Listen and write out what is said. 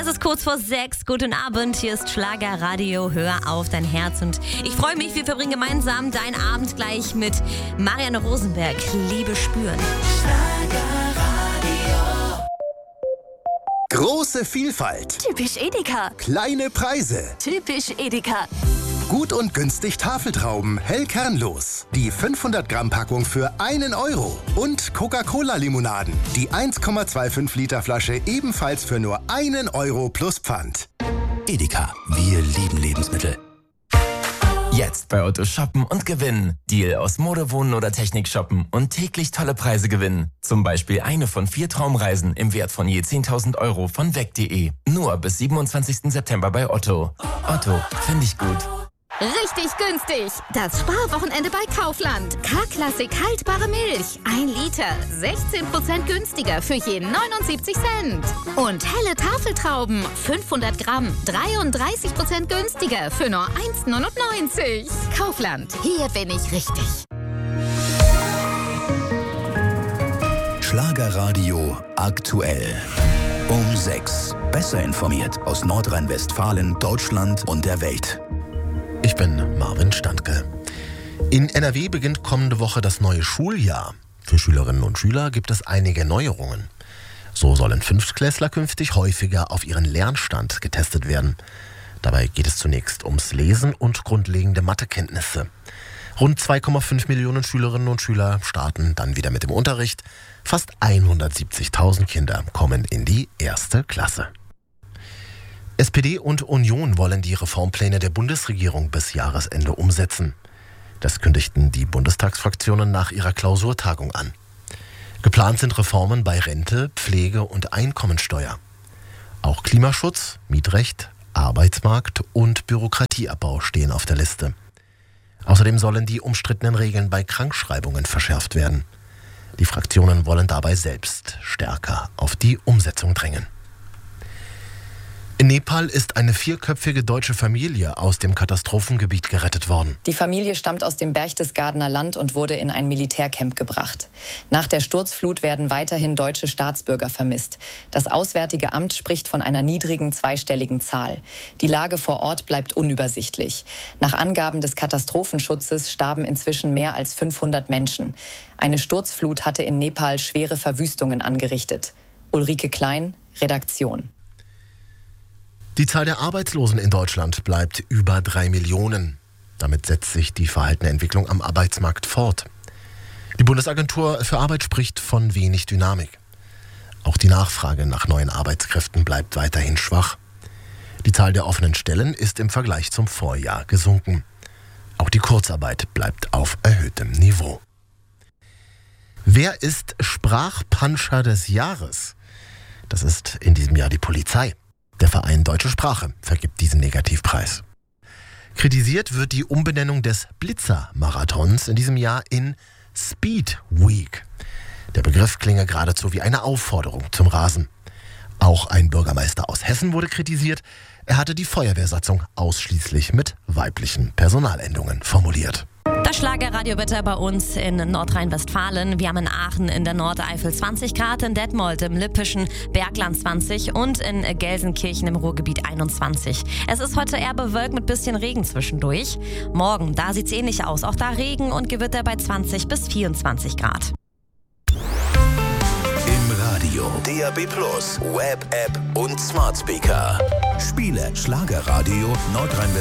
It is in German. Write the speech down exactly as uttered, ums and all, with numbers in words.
ist kurz vor sechs. Guten Abend, hier ist Schlagerradio. Hör auf dein Herz. Und ich freue mich, wir verbringen gemeinsam deinen Abend gleich mit Marianne Rosenberg. Liebe spüren. Schlagerradio. Große Vielfalt. Typisch Edeka. Kleine Preise. Typisch Edeka. Gut und günstig Tafeltrauben, hell kernlos. Die fünfhundert Gramm Packung für einen Euro. Und Coca-Cola-Limonaden. Die eins Komma fünfundzwanzig Liter Flasche ebenfalls für nur einen Euro plus Pfand. Edeka, wir lieben Lebensmittel. Jetzt bei Otto shoppen und gewinnen. Deal aus Mode, Wohnen oder Technik shoppen und täglich tolle Preise gewinnen. Zum Beispiel eine von vier Traumreisen im Wert von je zehntausend Euro von weg punkt de. Nur bis siebenundzwanzigsten September bei Otto. Otto, finde ich gut. Richtig günstig. Das Sparwochenende bei Kaufland. K-Klassik haltbare Milch. Ein Liter. sechzehn Prozent günstiger für je neunundsiebzig Cent. Und helle Tafeltrauben. fünfhundert Gramm. dreiunddreißig Prozent günstiger für nur eins Komma neunundneunzig. Kaufland. Hier bin ich richtig. Schlagerradio aktuell. Um sechs. Besser informiert aus Nordrhein-Westfalen, Deutschland und der Welt. Ich bin Marvin Standke. In N R W beginnt kommende Woche das neue Schuljahr. Für Schülerinnen und Schüler gibt es einige Neuerungen. So sollen Fünftklässler künftig häufiger auf ihren Lernstand getestet werden. Dabei geht es zunächst ums Lesen und grundlegende Mathekenntnisse. Rund zwei Komma fünf Millionen Schülerinnen und Schüler starten dann wieder mit dem Unterricht. Fast hundertsiebzigtausend Kinder kommen in die erste Klasse. S P D und Union wollen die Reformpläne der Bundesregierung bis Jahresende umsetzen. Das kündigten die Bundestagsfraktionen nach ihrer Klausurtagung an. Geplant sind Reformen bei Rente, Pflege und Einkommensteuer. Auch Klimaschutz, Mietrecht, Arbeitsmarkt und Bürokratieabbau stehen auf der Liste. Außerdem sollen die umstrittenen Regeln bei Krankschreibungen verschärft werden. Die Fraktionen wollen dabei selbst stärker auf die Umsetzung drängen. In Nepal ist eine vierköpfige deutsche Familie aus dem Katastrophengebiet gerettet worden. Die Familie stammt aus dem Berchtesgadener Land und wurde in ein Militärcamp gebracht. Nach der Sturzflut werden weiterhin deutsche Staatsbürger vermisst. Das Auswärtige Amt spricht von einer niedrigen zweistelligen Zahl. Die Lage vor Ort bleibt unübersichtlich. Nach Angaben des Katastrophenschutzes starben inzwischen mehr als fünfhundert Menschen. Eine Sturzflut hatte in Nepal schwere Verwüstungen angerichtet. Ulrike Klein, Redaktion. Die Zahl der Arbeitslosen in Deutschland bleibt über drei Millionen. Damit setzt sich die verhaltene Entwicklung am Arbeitsmarkt fort. Die Bundesagentur für Arbeit spricht von wenig Dynamik. Auch die Nachfrage nach neuen Arbeitskräften bleibt weiterhin schwach. Die Zahl der offenen Stellen ist im Vergleich zum Vorjahr gesunken. Auch die Kurzarbeit bleibt auf erhöhtem Niveau. Wer ist Sprachpanscher des Jahres? Das ist in diesem Jahr die Polizei. Der Verein Deutsche Sprache vergibt diesen Negativpreis. Kritisiert wird die Umbenennung des Blitzer-Marathons in diesem Jahr in Speed Week. Der Begriff klinge geradezu wie eine Aufforderung zum Rasen. Auch ein Bürgermeister aus Hessen wurde kritisiert. Er hatte die Feuerwehrsatzung ausschließlich mit weiblichen Personalendungen formuliert. Das Schlagerradiowetter bei uns in Nordrhein-Westfalen. Wir haben in Aachen in der Nordeifel zwanzig Grad, in Detmold im Lippischen Bergland zwanzig und in Gelsenkirchen im Ruhrgebiet einundzwanzig. Es ist heute eher bewölkt mit bisschen Regen zwischendurch. Morgen, da sieht es ähnlich aus. Auch da Regen und Gewitter bei zwanzig bis vierundzwanzig Grad. Im Radio, D A B Plus, Web-App und Smart Speaker. Spiele Schlagerradio Nordrhein-Westfalen.